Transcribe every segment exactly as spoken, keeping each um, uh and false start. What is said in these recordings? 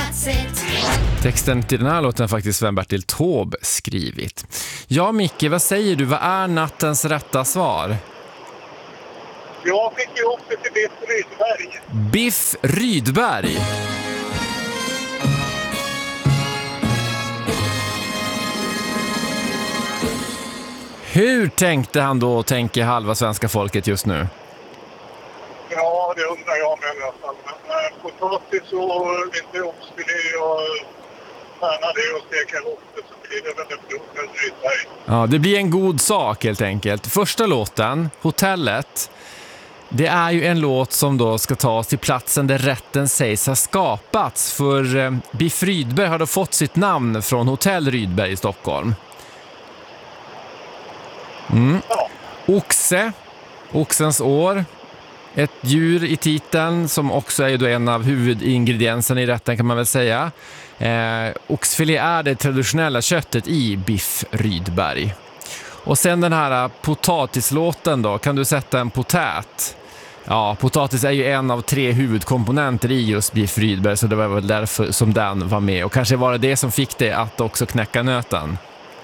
That's it. Texten till den här låten faktiskt Sven-Bertil Taube skrivit. Ja, Micke, vad säger du? Vad är nattens rätta svar? Jag fick ihop det till Biff Rydberg. Biff Rydberg. Hur tänkte han då, tänker halva svenska folket just nu? Ja, det undrar jag med i alla fall. Men äh, potatis och lite oxfilé och färna det och steka ihop det så blir det väl en Biff Rydberg. Ja, det blir en god sak helt enkelt. Första låten, Hotellet, det är ju en låt som då ska tas till platsen där rätten sägs ha skapats. För eh, Biff Rydberg har då fått sitt namn från Hotell Rydberg i Stockholm. Mm. Ja. Oxe, oxens år, ett djur i titeln som också är då en av huvudingredienserna i rätten kan man väl säga. Eh, oxfilé är det traditionella köttet i Biff Rydberg. Och sen den här potatislåten då, kan du sätta en potät? Ja, potatis är ju en av tre huvudkomponenter i just Biff Rydberg, så det var väl därför som den var med. Och kanske var det det som fick det att också knäcka nöten.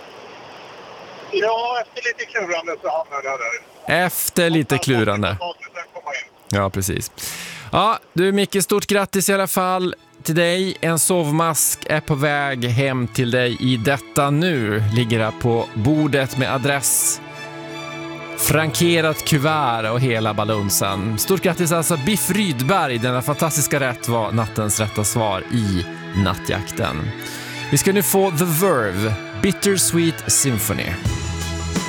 Ja, efter lite klurande så hamnade jag där. Efter lite klurande. Ja, precis. Ja, du Micke, stort grattis i alla fall till dig. En sovmask är på väg hem till dig i detta nu. Ligger här på bordet med adress, frankerat kuvert och hela balunsen. Stort grattis alltså Biff Rydberg. Denna fantastiska rätt var nattens rätta svar i nattjakten. Vi ska nu få The Verve, Bittersweet Symphony.